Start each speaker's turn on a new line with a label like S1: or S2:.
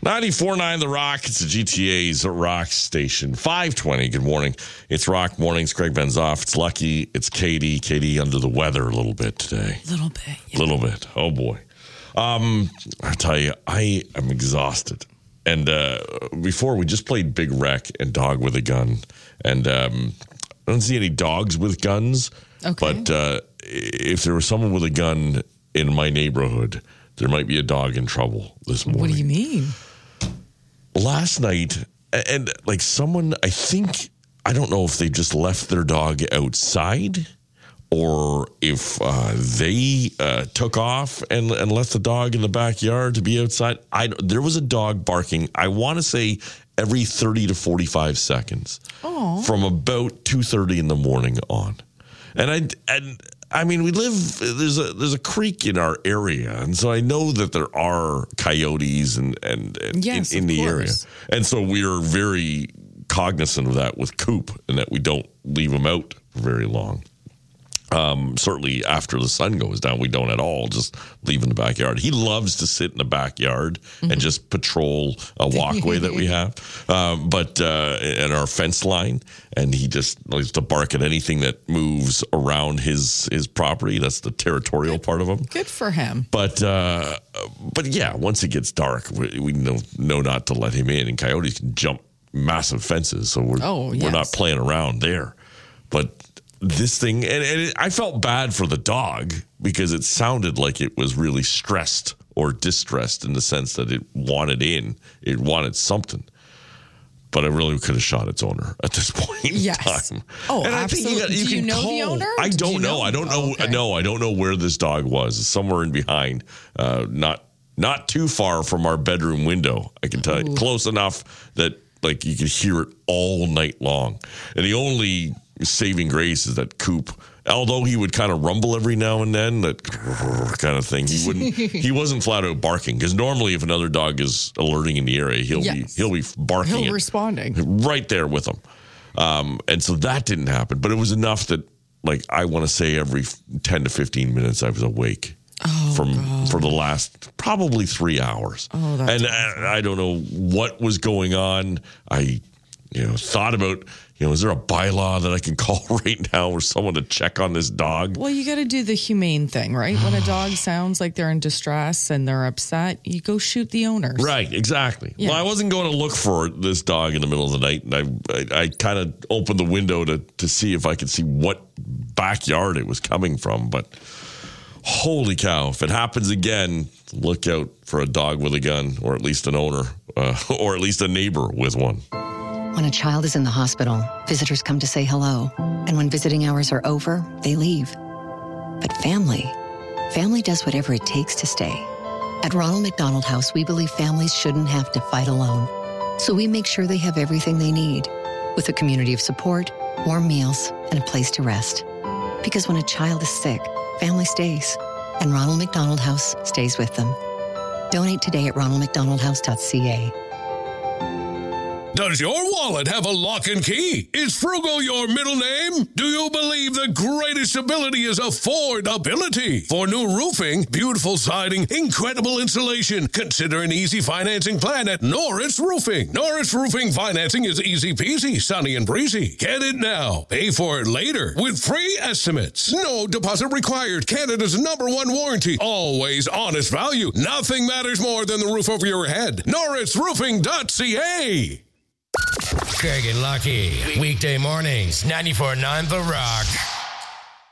S1: 94.9 The Rock. It's the GTA's Rock Station. 5:20. Good morning. It's Rock Mornings. Craig Benzoff. It's Lucky. It's Katie. Katie under the weather a little bit today.
S2: A little bit.
S1: A little bit. Oh, boy. I tell you, I am exhausted. And before, we just played Big Wreck and Dog with a Gun. And I don't see any dogs with guns.
S2: Okay.
S1: But if there was someone with a gun in my neighborhood, there might be a dog in trouble this morning.
S2: What do you mean?
S1: Last night, and like someone, I don't know if they just left their dog outside or if they took off and left the dog in the backyard to be outside. There was a dog barking, I want to say, every 30 to 45 seconds from about 2:30 in the morning on. And I mean, we live, there's a creek in our area, and so I know that there are coyotes and
S2: yes,
S1: in the area. And so we are very cognizant of that with Coop and that we don't leave him out for very long. Certainly after the sun goes down, we don't at all just leave in the backyard. He loves to sit in the backyard and just patrol a walkway that we have, but at our fence line, and he just likes to bark at anything that moves around his property. That's the territorial part of him.
S2: Good for him.
S1: But yeah, once it gets dark, we know not to let him in, and coyotes can jump massive fences, so we're not playing around there. But this thing, and I felt bad for the dog because it sounded like it was really stressed or distressed in the sense that it wanted something. But I really could have shot its owner at this point in time.
S2: Oh,
S1: and
S2: absolutely.
S1: I think
S2: Do you know the owner?
S1: I don't know. I don't know.
S2: Okay.
S1: No, I don't know where this dog was. It's somewhere in behind, not too far from our bedroom window. I can tell you, close enough that like you could hear it all night long. And the only saving grace is that Coop, although he would kind of rumble every now and then, that kind of thing, he wasn't flat out barking, because normally if another dog is alerting in the area, he'll be barking,
S2: responding
S1: right there with them, and so that didn't happen. But it was enough that, like, I want to say every 10 to 15 minutes I was awake for the last probably 3 hours. And I don't know what was going on. I thought about, is there a bylaw that I can call right now or someone to check on this dog?
S2: Well, you got to do the humane thing, right? When a dog sounds like they're in distress and they're upset, you go shoot the owners.
S1: Right, exactly.
S2: Yeah.
S1: Well, I wasn't going to look for this dog in the middle of the night, and I kind of opened the window to see if I could see what backyard it was coming from. But holy cow, if it happens again, look out for a dog with a gun, or at least an owner, or at least a neighbor with one.
S3: When a child is in the hospital, visitors come to say hello. And when visiting hours are over, they leave. But family does whatever it takes to stay. At Ronald McDonald House, we believe families shouldn't have to fight alone. So we make sure they have everything they need, with a community of support, warm meals, and a place to rest. Because when a child is sick, family stays. And Ronald McDonald House stays with them. Donate today at ronaldmcdonaldhouse.ca.
S4: Does your wallet have a lock and key? Is Frugal your middle name? Do you believe the greatest ability is affordability? For new roofing, beautiful siding, incredible insulation, consider an easy financing plan at Norris Roofing. Norris Roofing financing is easy peasy, sunny and breezy. Get it now. Pay for it later with free estimates. No deposit required. Canada's #1 warranty. Always honest value. Nothing matters more than the roof over your head. NorrisRoofing.ca.
S5: Craig and Lucky, weekday mornings, 94.9 The Rock.